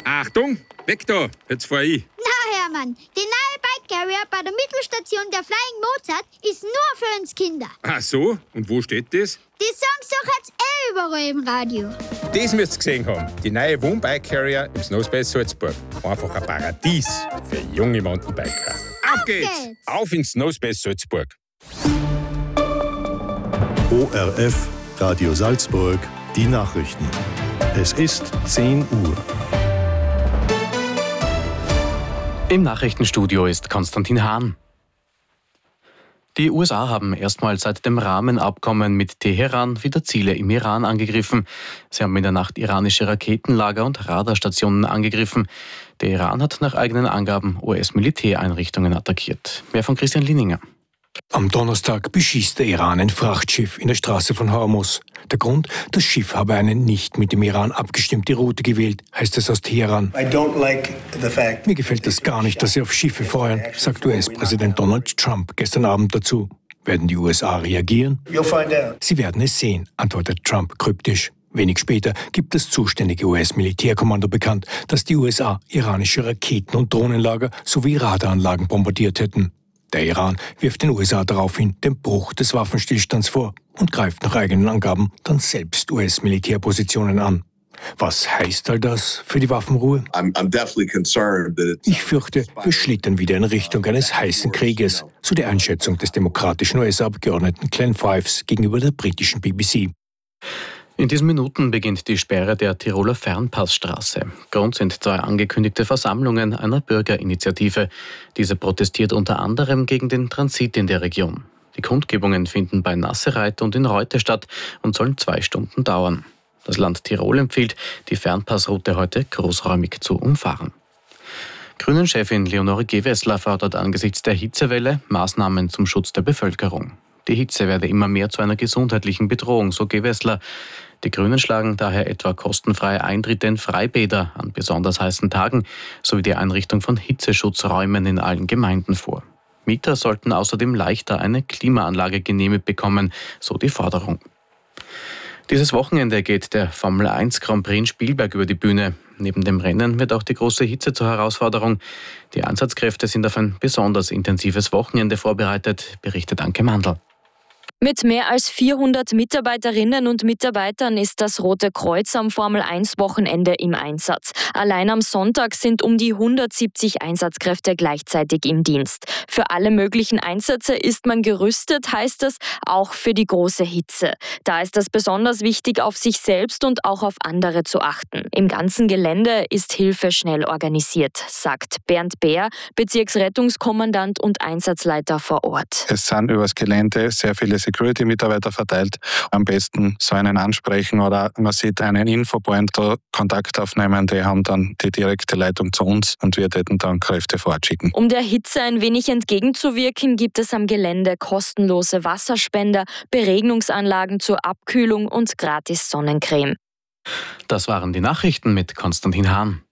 Achtung, weg da, jetzt fahr ich. Na Hermann, die neue Bike Carrier bei der Mittelstation der Flying Mozart ist nur für uns Kinder. Ach so, und wo steht das? Die sagen's doch jetzt überall im Radio. Das müsst ihr gesehen haben. Die neue Wohnbike Carrier im Snowspace Salzburg. Einfach ein Paradies für junge Mountainbiker. Auf geht's! Auf ins Snowspace Salzburg. ORF Radio Salzburg, die Nachrichten. Es ist 10 Uhr. Im Nachrichtenstudio ist Konstantin Hahn. Die USA haben erstmals seit dem Rahmenabkommen mit Teheran wieder Ziele im Iran angegriffen. Sie haben in der Nacht iranische Raketenlager und Radarstationen angegriffen. Der Iran hat nach eigenen Angaben US-Militäreinrichtungen attackiert. Mehr von Christian Lininger. Am Donnerstag beschießt der Iran ein Frachtschiff in der Straße von Hormuz. Der Grund? Das Schiff habe eine nicht mit dem Iran abgestimmte Route gewählt, heißt es aus Teheran. Mir gefällt das gar nicht, dass sie auf Schiffe feuern, sagt US-Präsident Donald Trump gestern Abend dazu. Werden die USA reagieren? Sie werden es sehen, antwortet Trump kryptisch. Wenig später gibt das zuständige US-Militärkommando bekannt, dass die USA iranische Raketen- und Drohnenlager sowie Radaranlagen bombardiert hätten. Der Iran wirft den USA daraufhin den Bruch des Waffenstillstands vor und greift nach eigenen Angaben dann selbst US-Militärpositionen an. Was heißt all das für die Waffenruhe? Ich fürchte, wir schlittern wieder in Richtung eines heißen Krieges, so die Einschätzung des demokratischen US-Abgeordneten Glenn Fives gegenüber der britischen BBC. In diesen Minuten beginnt die Sperre der Tiroler Fernpassstraße. Grund sind 2 angekündigte Versammlungen einer Bürgerinitiative. Diese protestiert unter anderem gegen den Transit in der Region. Die Kundgebungen finden bei Nassereit und in Reute statt und sollen 2 Stunden dauern. Das Land Tirol empfiehlt, die Fernpassroute heute großräumig zu umfahren. Grünen-Chefin Leonore Gewessler fordert angesichts der Hitzewelle Maßnahmen zum Schutz der Bevölkerung. Die Hitze werde immer mehr zu einer gesundheitlichen Bedrohung, so Gewessler. Die Grünen schlagen daher etwa kostenfreie Eintritte in Freibäder an besonders heißen Tagen sowie die Einrichtung von Hitzeschutzräumen in allen Gemeinden vor. Mieter sollten außerdem leichter eine Klimaanlage genehmigt bekommen, so die Forderung. Dieses Wochenende geht der Formel 1 Grand Prix in Spielberg über die Bühne. Neben dem Rennen wird auch die große Hitze zur Herausforderung. Die Einsatzkräfte sind auf ein besonders intensives Wochenende vorbereitet, berichtet Anke Mandl. Mit mehr als 400 Mitarbeiterinnen und Mitarbeitern ist das Rote Kreuz am Formel-1-Wochenende im Einsatz. Allein am Sonntag sind um die 170 Einsatzkräfte gleichzeitig im Dienst. Für alle möglichen Einsätze ist man gerüstet, heißt es, auch für die große Hitze. Da ist es besonders wichtig, auf sich selbst und auch auf andere zu achten. Im ganzen Gelände ist Hilfe schnell organisiert, sagt Bernd Bär, Bezirksrettungskommandant und Einsatzleiter vor Ort. Es sind übers Gelände sehr viele Security-Mitarbeiter verteilt. Am besten so einen ansprechen oder man sieht einen Infopoint, da Kontakt aufnehmen, die haben dann die direkte Leitung zu uns und wir täten dann Kräfte fortschicken. Um der Hitze ein wenig entgegenzuwirken, gibt es am Gelände kostenlose Wasserspender, Beregnungsanlagen zur Abkühlung und gratis Sonnencreme. Das waren die Nachrichten mit Konstantin Hahn.